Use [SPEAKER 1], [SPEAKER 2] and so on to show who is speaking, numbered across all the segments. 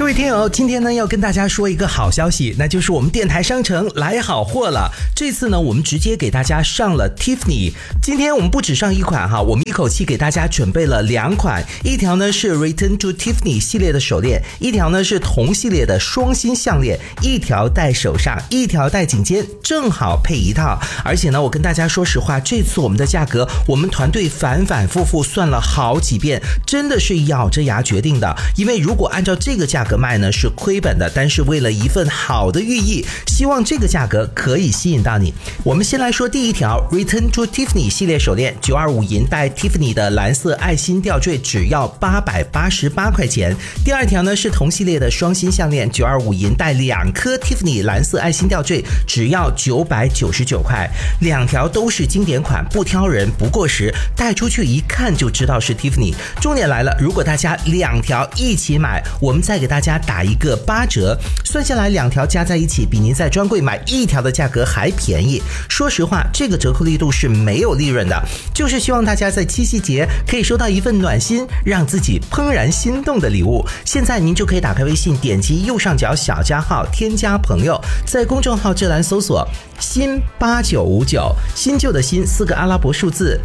[SPEAKER 1] 各位听友，今天呢要跟大家说一个好消息，那就是我们电台商城来好货了。这次呢我们直接给大家上了 Tiffany， 今天我们不只上一款哈，我们一口气给大家准备了2款，一条呢是 Return to Tiffany 系列的手链，一条呢是同系列的双心项链，一条戴手上，一条戴颈肩，正好配一套。而且呢我跟大家说实话，这次我们的价格我们团队反反复复算了好几遍，真的是咬着牙决定的，因为如果按照这个价格卖呢是亏本的，但是为了一份好的寓意，希望这个价格可以吸引到你。我们先来说第一条 Return to Tiffany 系列手链，925银带 Tiffany 的蓝色爱心吊坠，只要888块钱。第二条呢是同系列的双心项链，925银带2颗 Tiffany 蓝色爱心吊坠，只要999块。2条都是经典款，不挑人不过时，带出去一看就知道是 Tiffany。重点来了，如果大家2条一起买，我们再给大家打一个8折，算下来2条加在一起比您在专柜买1条的价格还便宜。说实话，这个折扣力度是没有利润的，就是希望大家在七夕节可以收到一份暖心，让自己怦然心动的礼物。现在您就可以打开微信，点击右上角小加号，添加朋友，在公众号这栏搜索新8959，新旧的新4个阿拉伯数字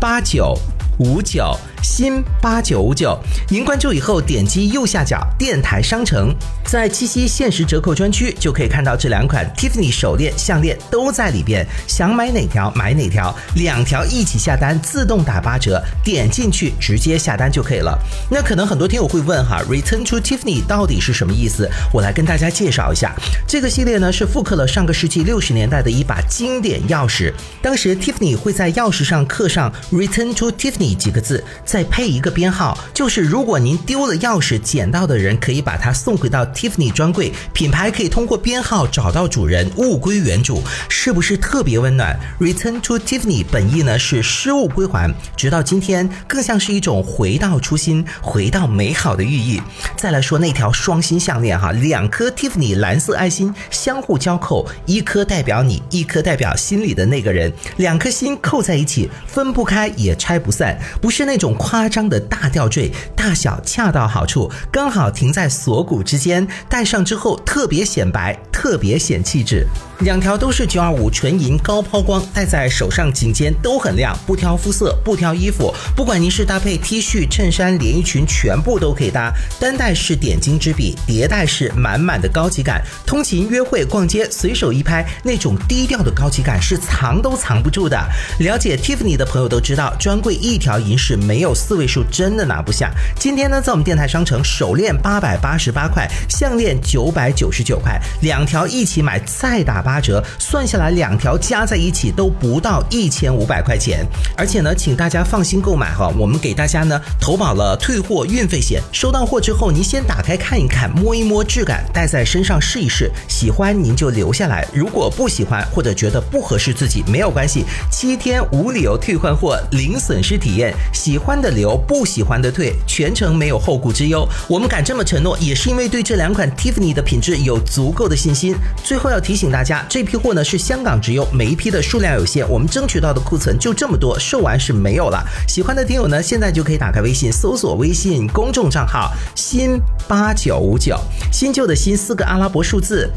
[SPEAKER 1] 8959，新8959，您关注以后点击右下角电台商城，在七夕限时折扣专区就可以看到这2款 Tiffany 手链项链都在里边，想买哪条买哪条，2条一起下单自动打8折，点进去直接下单就可以了。那可能很多听友会问哈 Return to Tiffany 到底是什么意思，我来跟大家介绍一下。这个系列呢是复刻了上个世纪60年代的一把经典钥匙，当时 Tiffany 会在钥匙上刻上 Return to Tiffany 几个字，再配一个编号，就是如果您丢了钥匙，捡到的人可以把它送回到 Tiffany 专柜，品牌可以通过编号找到主人，物归原主，是不是特别温暖？ Return to Tiffany 本意呢是失物归还，直到今天更像是一种回到初心，回到美好的寓意。再来说那条双心项链哈，2颗 Tiffany 蓝色爱心相互交扣，一颗代表你，一颗代表心里的那个人，2颗心扣在一起，分不开也拆不散，不是那种夸张的大吊坠，大小恰到好处，刚好停在锁骨之间，戴上之后特别显白，特别显气质。2条都是925纯银高抛光，戴在手上颈肩都很亮，不挑肤色不挑衣服，不管您是搭配 T 恤衬衫连衣裙全部都可以搭，单戴是点睛之笔，叠戴是满满的高级感，通勤约会逛街随手一拍，那种低调的高级感是藏都藏不住的。了解 Tiffany 的朋友都知道，专柜1条银饰没有4位数真的拿不下。今天呢在我们电台商城，手链888块，项链999块，2条一起买再打8折，算下来2条加在一起都不到1500块钱。而且呢请大家放心购买哈，我们给大家呢投保了退货运费险，收到货之后您先打开看一看，摸一摸质感，戴在身上试一试，喜欢您就留下来，如果不喜欢或者觉得不合适自己没有关系，7天无理由退换货，零损失体验，喜欢的留，不喜欢的退，全程没有后顾之忧。我们敢这么承诺，也是因为对这2款 Tiffany 的品质有足够的信心。最后要提醒大家，这批货呢是香港直邮，每一批的数量有限，我们争取到的库存就这么多，售完是没有了。喜欢的听友呢，现在就可以打开微信，搜索微信公众账号新8959，新旧的新4个阿拉伯数字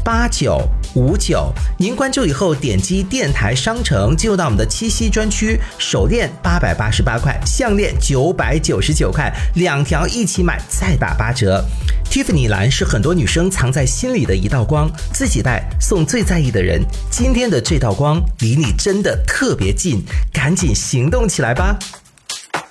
[SPEAKER 1] 8959，您关注以后点击电台商城，进入到我们的七夕专区，手链888块，项链999块，2条一起买再打8折。Tiffany 蓝是很多女生藏在心里的一道光，自己戴送最在意的人，今天的这道光离你真的特别近，赶紧行动起来吧。